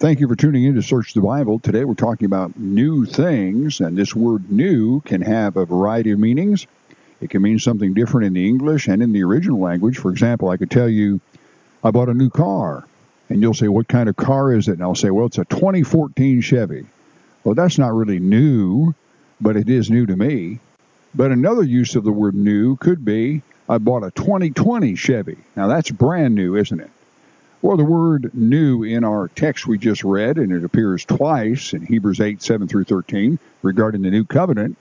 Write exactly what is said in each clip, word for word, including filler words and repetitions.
Thank you for tuning in to Search the Bible. Today we're talking about new things, and this word new can have a variety of meanings. It can mean something different in the English and in the original language. For example, I could tell you, I bought a new car, and you'll say, what kind of car is it? And I'll say, well, it's a twenty fourteen Chevy. Well, that's not really new, but it is new to me. But another use of the word new could be, I bought a twenty twenty Chevy. Now, that's brand new, isn't it? Well, the word new in our text we just read, and it appears twice in Hebrews eight, seven through thirteen, regarding the new covenant,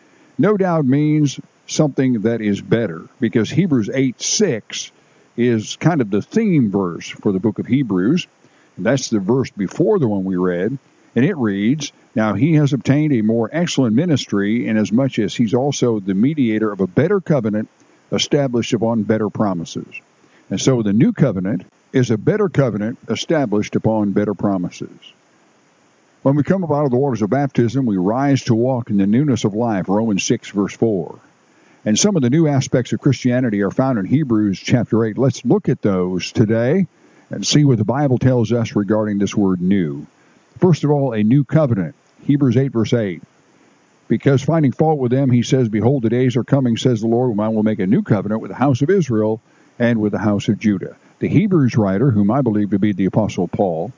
no doubt means something that is better, because Hebrews eight, six is kind of the theme verse for the book of Hebrews. And that's the verse before the one we read, and it reads, Now he has obtained a more excellent ministry, inasmuch as he's also the mediator of a better covenant established upon better promises. And so the new covenant is a better covenant established upon better promises. When we come up out of the waters of baptism, we rise to walk in the newness of life, Romans six, verse four. And some of the new aspects of Christianity are found in Hebrews chapter eight. Let's look at those today and see what the Bible tells us regarding this word new. First of all, a new covenant, Hebrews eight, verse eight. Because finding fault with them, he says, Behold, the days are coming, says the Lord, when I will make a new covenant with the house of Israel and with the house of Judah. The Hebrews writer, whom I believe to be the Apostle Paul,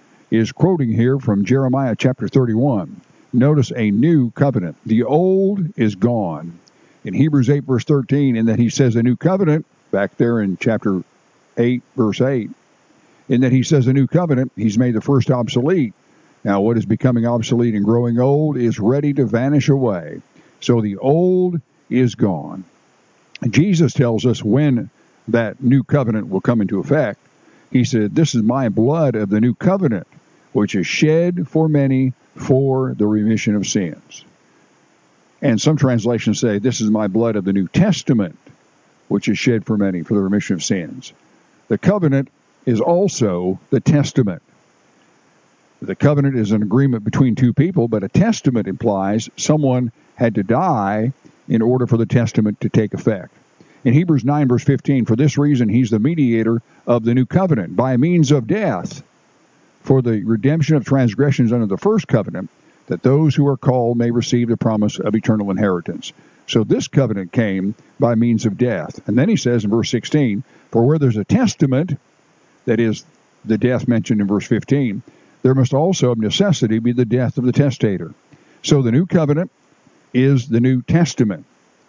is quoting here from Jeremiah chapter thirty-one. Notice a new covenant. The old is gone. In Hebrews eight, verse thirteen, in that he says a new covenant, back there in chapter eight, verse eight, in that he says a new covenant, he's made the first obsolete. Now, what is becoming obsolete and growing old is ready to vanish away. So the old is gone. Jesus tells us when that new covenant will come into effect. He said, This is my blood of the new covenant, which is shed for many for the remission of sins. And some translations say, This is my blood of the New Testament, which is shed for many for the remission of sins. The covenant is also the testament. The covenant is an agreement between two people, but a testament implies someone had to die in order for the testament to take effect. In Hebrews nine, verse fifteen, for this reason he's the mediator of the new covenant by means of death, for the redemption of transgressions under the first covenant, that those who are called may receive the promise of eternal inheritance. So this covenant came by means of death. And then he says in verse sixteen, for where there's a testament, that is the death mentioned in verse fifteen, there must also of necessity be the death of the testator. So the new covenant is the New Testament.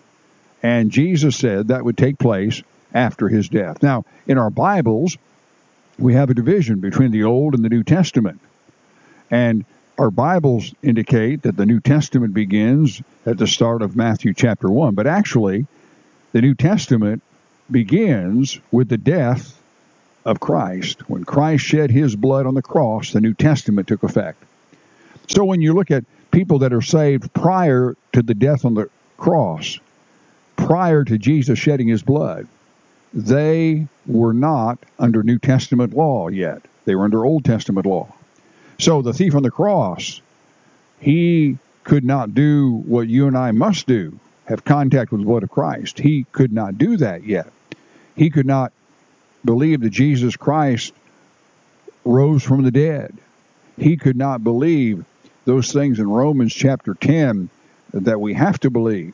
And Jesus said that would take place after his death. Now, in our Bibles, we have a division between the Old and the New Testament. And our Bibles indicate that the New Testament begins at the start of Matthew chapter one. But actually, the New Testament begins with the death of Christ. When Christ shed his blood on the cross, the New Testament took effect. So when you look at people that are saved prior to the death on the cross, prior to Jesus shedding his blood, they were not under New Testament law yet. They were under Old Testament law. So the thief on the cross, he could not do what you and I must do, have contact with the blood of Christ. He could not do that yet. He could not believe that Jesus Christ rose from the dead. He could not believe those things in Romans chapter ten that we have to believe.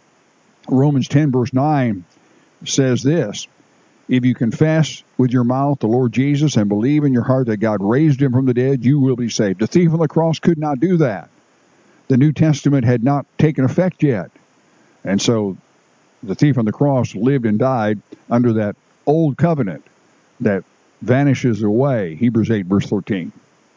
Romans ten, verse nine says this, if you confess with your mouth the Lord Jesus and believe in your heart that God raised him from the dead, you will be saved. The thief on the cross could not do that. The New Testament had not taken effect yet. And so the thief on the cross lived and died under that old covenant that vanishes away, Hebrews eight, verse thirteen.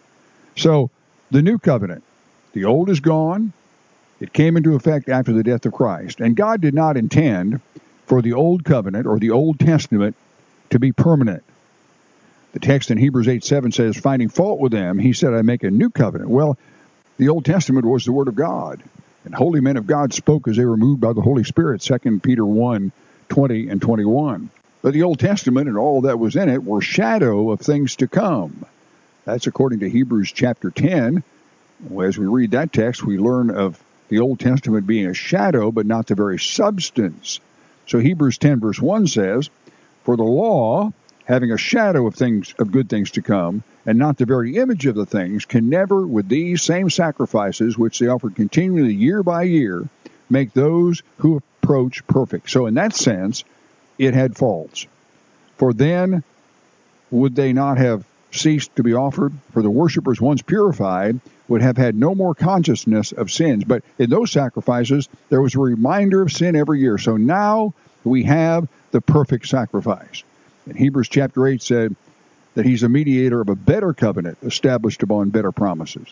So the new covenant, the old is gone. It came into effect after the death of Christ. And God did not intend for the Old Covenant or the Old Testament to be permanent. The text in Hebrews eight, seven says, finding fault with them, he said, I make a new covenant. Well, the Old Testament was the Word of God. And holy men of God spoke as they were moved by the Holy Spirit, Second Peter one, twenty and twenty-one. But the Old Testament and all that was in it were shadow of things to come. That's according to Hebrews chapter ten. As we read that text, we learn of the Old Testament being a shadow, but not the very substance. So Hebrews ten, verse one says, for the law having a shadow of things, of good things to come, and not the very image of the things, can never, with these same sacrifices, which they offered continually year by year, make those who approach perfect. So in that sense, it had faults. For then, would they not have ceased to be offered? For the worshippers, once purified, would have had no more consciousness of sins. But in those sacrifices, there was a reminder of sin every year. So now we have the perfect sacrifice. And Hebrews chapter eight said that he's a mediator of a better covenant established upon better promises.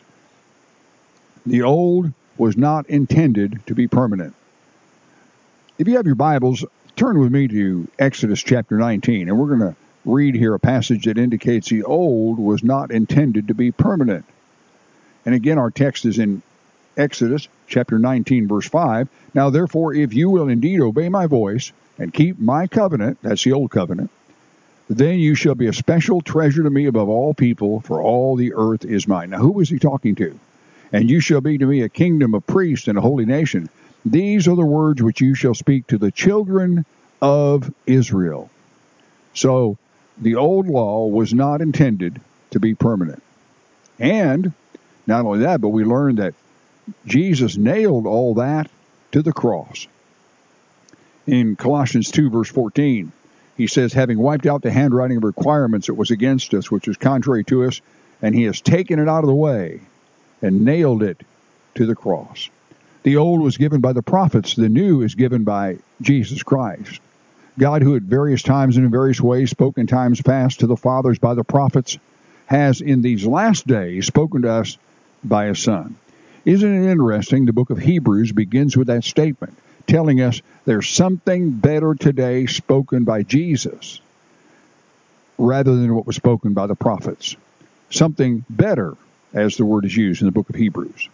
The old was not intended to be permanent. If you have your Bibles, turn with me to Exodus chapter nineteen, and we're going to read here a passage that indicates the old was not intended to be permanent. And again, our text is in Exodus chapter nineteen, verse five. Now, therefore, if you will indeed obey my voice and keep my covenant, that's the old covenant, then you shall be a special treasure to me above all people, for all the earth is mine. Now, who was he talking to? And you shall be to me a kingdom of priests and a holy nation. These are the words which you shall speak to the children of Israel. So, the old law was not intended to be permanent. And not only that, but we learned that Jesus nailed all that to the cross. In Colossians two, verse fourteen, he says, having wiped out the handwriting of requirements that was against us, which was contrary to us, and he has taken it out of the way and nailed it to the cross. The old was given by the prophets. The new is given by Jesus Christ. God, who at various times and in various ways spoke in times past to the fathers by the prophets, has in these last days spoken to us by his Son. Isn't it interesting? The book of Hebrews begins with that statement, telling us there's something better today spoken by Jesus rather than what was spoken by the prophets. Something better, as the word is used in the book of Hebrews.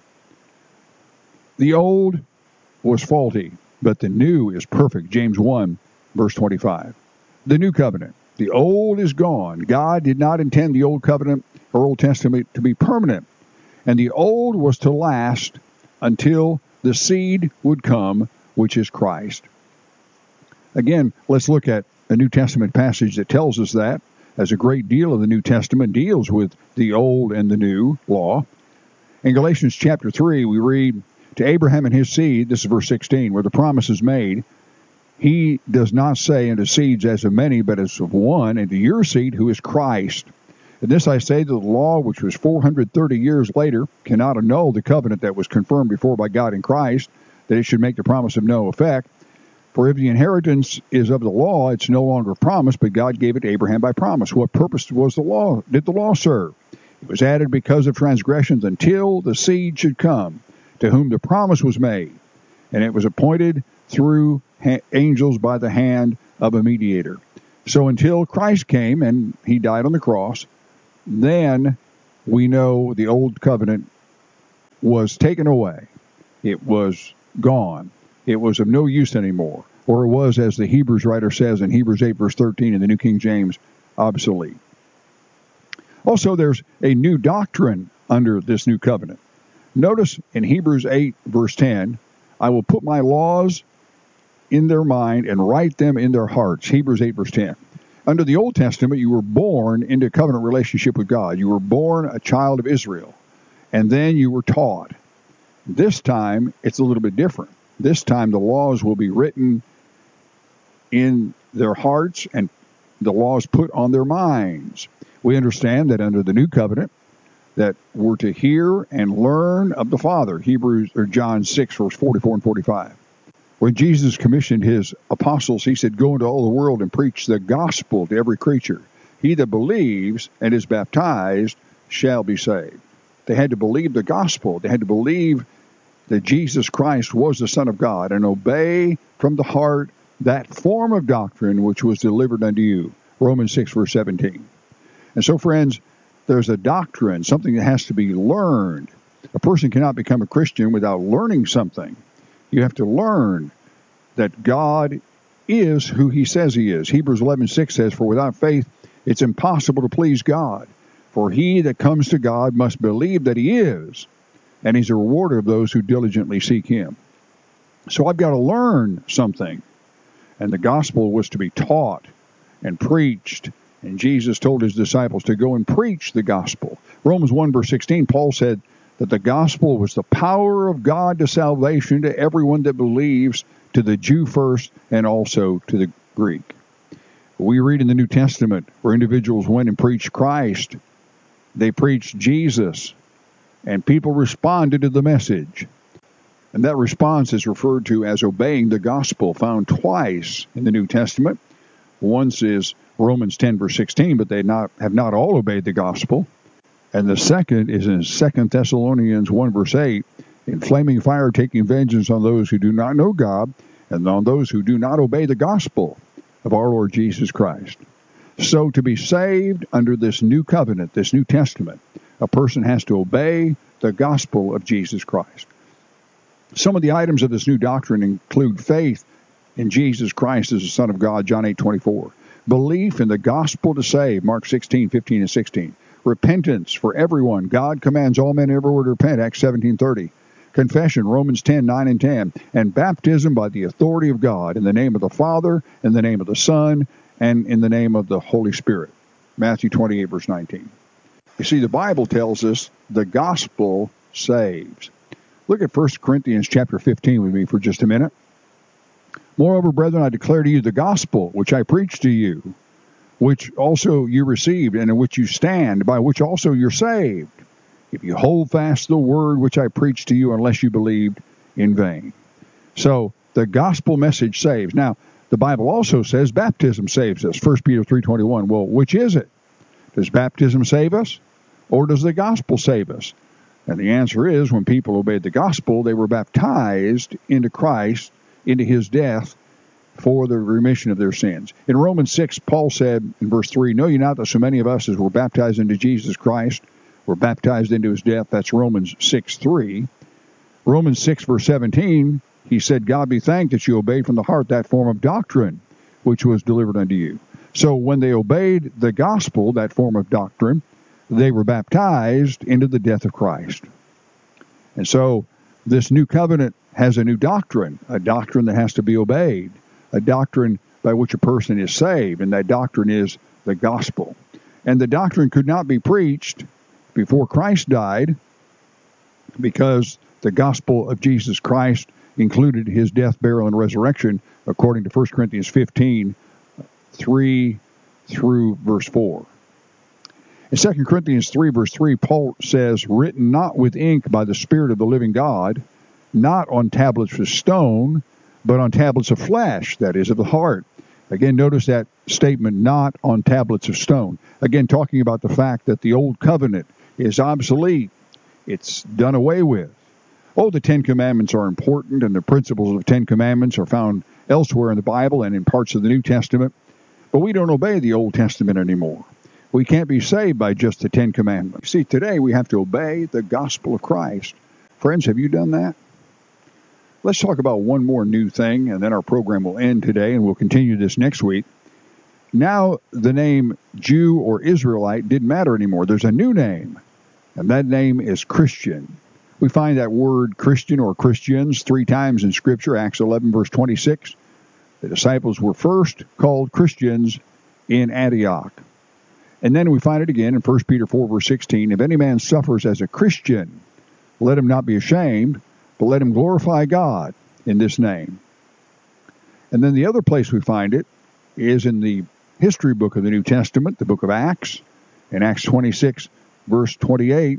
The old was faulty, but the new is perfect. James one, verse twenty-five. The new covenant. The old is gone. God did not intend the old covenant or Old Testament to be permanent. And the old was to last until the seed would come, which is Christ. Again, let's look at a New Testament passage that tells us that, as a great deal of the New Testament deals with the old and the new law. In Galatians chapter three, we read, to Abraham and his seed, this is verse sixteen, where the promise is made, he does not say unto seeds as of many, but as of one, and to your seed, who is Christ. And this I say that the law, which was four hundred thirty years later, cannot annul the covenant that was confirmed before by God in Christ, that it should make the promise of no effect. For if the inheritance is of the law, it's no longer promised, but God gave it to Abraham by promise. What purpose was the law? Did the law serve? It was added because of transgressions until the seed should come, to whom the promise was made. And it was appointed through ha- angels by the hand of a mediator. So until Christ came and he died on the cross, then we know the old covenant was taken away. It was gone. It was of no use anymore. Or it was, as the Hebrews writer says in Hebrews eight, verse thirteen in the New King James, obsolete. Also, there's a new doctrine under this new covenant. Notice in Hebrews eight, verse ten, I will put my laws in their mind and write them in their hearts. Hebrews eight, verse ten. Under the Old Testament, you were born into a covenant relationship with God. You were born a child of Israel. And then you were taught. This time, it's a little bit different. This time, the laws will be written in their hearts and the laws put on their minds. We understand that under the new covenant, that we're to hear and learn of the Father. Hebrews or John six, verse forty-four and forty-five. When Jesus commissioned his apostles, he said, go into all the world and preach the gospel to every creature. He that believes and is baptized shall be saved. They had to believe the gospel. They had to believe that Jesus Christ was the Son of God and obey from the heart that form of doctrine which was delivered unto you. Romans six, verse seventeen. And so, friends, there's a doctrine, something that has to be learned. A person cannot become a Christian without learning something. You have to learn that God is who he says he is. Hebrews eleven six says, for without faith it's impossible to please God. For he that comes to God must believe that he is, and he's a rewarder of those who diligently seek him. So I've got to learn something. And the gospel was to be taught and preached And Jesus told his disciples to go and preach the gospel. Romans one, verse sixteen, Paul said that the gospel was the power of God to salvation to everyone that believes, to the Jew first and also to the Greek. We read in the New Testament where individuals went and preached Christ. They preached Jesus, and people responded to the message. And that response is referred to as obeying the gospel, found twice in the New Testament. Once is Romans ten, verse sixteen, but they not have not all obeyed the gospel. And the second is in Second Thessalonians one, verse eight, in flaming fire taking vengeance on those who do not know God and on those who do not obey the gospel of our Lord Jesus Christ. So to be saved under this new covenant, this New Testament, a person has to obey the gospel of Jesus Christ. Some of the items of this new doctrine include faith in Jesus Christ as the Son of God, John eight, twenty-four. Belief in the gospel to save, Mark sixteen, fifteen and sixteen. Repentance for everyone. God commands all men everywhere to repent, Acts seventeen, thirty. Confession, Romans ten, nine and ten. And baptism by the authority of God in the name of the Father, in the name of the Son, and in the name of the Holy Spirit. Matthew twenty-eight, verse nineteen. You see, the Bible tells us the gospel saves. Look at First Corinthians chapter fifteen with me for just a minute. Moreover, brethren, I declare to you the gospel which I preached to you, which also you received, and in which you stand, by which also you're saved, if you hold fast the word which I preached to you, unless you believed in vain. So the gospel message saves. Now, the Bible also says baptism saves us. First Peter three twenty-one. Well, which is it? Does baptism save us, or does the gospel save us? And the answer is, when people obeyed the gospel, they were baptized into Christ, into his death, for the remission of their sins. In Romans six, Paul said in verse three, know ye not that so many of us as were baptized into Jesus Christ were baptized into his death? That's Romans six, three. Romans six, verse seventeen, he said, God be thanked that you obeyed from the heart that form of doctrine which was delivered unto you. So when they obeyed the gospel, that form of doctrine, they were baptized into the death of Christ. And so this new covenant has a new doctrine, a doctrine that has to be obeyed, a doctrine by which a person is saved, and that doctrine is the gospel. And the doctrine could not be preached before Christ died, because the gospel of Jesus Christ included his death, burial, and resurrection, according to First Corinthians fifteen, three through verse four. In Second Corinthians three, verse three, Paul says, written not with ink by the Spirit of the living God, not on tablets of stone, but on tablets of flesh, that is, of the heart. Again, notice that statement, not on tablets of stone. Again, talking about the fact that the old covenant is obsolete. It's done away with. Oh, the Ten Commandments are important, and the principles of the Ten Commandments are found elsewhere in the Bible and in parts of the New Testament. But we don't obey the Old Testament anymore. We can't be saved by just the Ten Commandments. See, today we have to obey the gospel of Christ. Friends, have you done that? Let's talk about one more new thing, and then our program will end today, and we'll continue this next week. Now the name Jew or Israelite didn't matter anymore. There's a new name, and that name is Christian. We find that word Christian or Christians three times in Scripture. Acts eleven, verse twenty-six. The disciples were first called Christians in Antioch. And then we find it again in First Peter four, verse sixteen. If any man suffers as a Christian, let him not be ashamed, but let him glorify God in this name. And then the other place we find it is in the history book of the New Testament, the book of Acts, in Acts twenty-six, verse twenty-eight,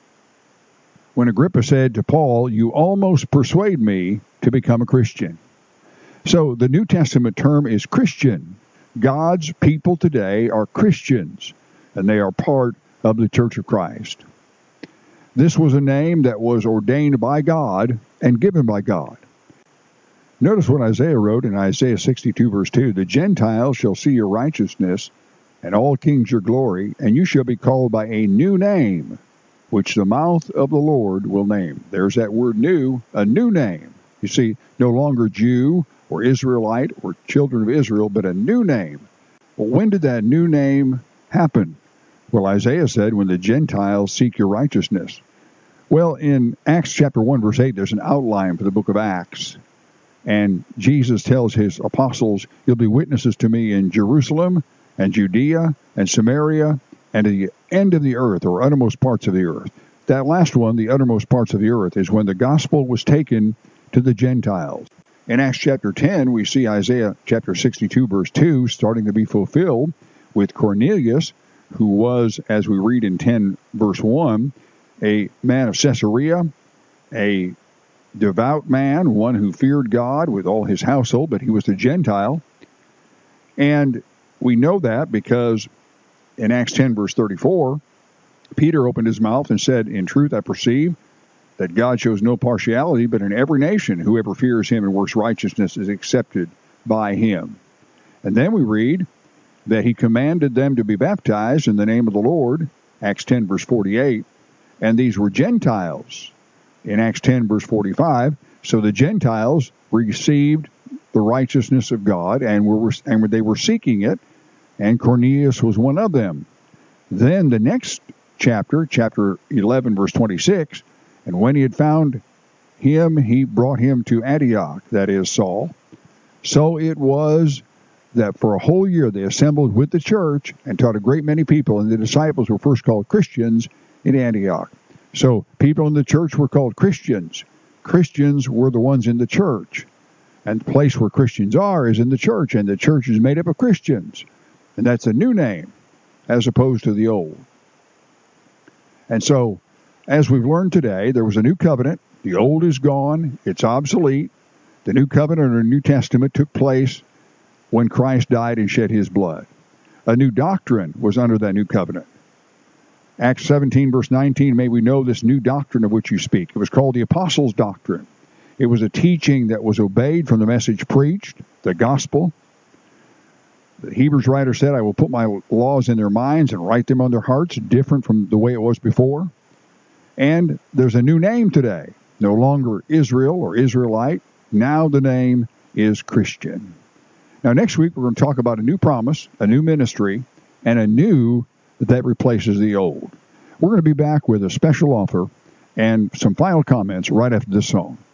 when Agrippa said to Paul, you almost persuade me to become a Christian. So the New Testament term is Christian. God's people today are Christians, and they are part of the Church of Christ. This was a name that was ordained by God and given by God. Notice what Isaiah wrote in Isaiah sixty-two, verse two. The Gentiles shall see your righteousness, and all kings your glory, and you shall be called by a new name, which the mouth of the Lord will name. There's that word new, a new name. You see, no longer Jew or Israelite or children of Israel, but a new name. Well, when did that new name happen? Well, Isaiah said, when the Gentiles seek your righteousness. Well, in Acts chapter one, verse eight, there's an outline for the book of Acts. And Jesus tells his apostles, you'll be witnesses to me in Jerusalem and Judea and Samaria and to the end of the earth, or uttermost parts of the earth. That last one, the uttermost parts of the earth, is when the gospel was taken to the Gentiles. In Acts chapter ten, we see Isaiah chapter sixty-two, verse two, starting to be fulfilled with Cornelius, who was, as we read in ten, verse one, a man of Caesarea, a devout man, one who feared God with all his household, but he was a Gentile. And we know that because in Acts ten, verse thirty-four, Peter opened his mouth and said, "In truth, I perceive that God shows no partiality, but in every nation, whoever fears him and works righteousness is accepted by him." And then we read that he commanded them to be baptized in the name of the Lord, Acts ten, verse forty-eight, and these were Gentiles in Acts ten, verse forty-five. So the Gentiles received the righteousness of God, and were and they were seeking it, and Cornelius was one of them. Then the next chapter, chapter eleven, verse twenty-six, and when he had found him, he brought him to Antioch, that is Saul. So it was that for a whole year they assembled with the church and taught a great many people, and the disciples were first called Christians in Antioch. So people in the church were called Christians. Christians were the ones in the church. And the place where Christians are is in the church, and the church is made up of Christians. And that's a new name as opposed to the old. And so, as we've learned today, there was a new covenant. The old is gone. It's obsolete. The new covenant or New Testament took place when Christ died and shed his blood. A new doctrine was under that new covenant. Acts seventeen, verse nineteen, may we know this new doctrine of which you speak. It was called the Apostles' Doctrine. It was a teaching that was obeyed from the message preached, the gospel. The Hebrews writer said, "I will put my laws in their minds and write them on their hearts," different from the way it was before. And there's a new name today. No longer Israel or Israelite. Now the name is Christian. Now next week we're going to talk about a new promise, a new ministry, and a new that replaces the old. We're going to be back with a special offer and some final comments right after this song.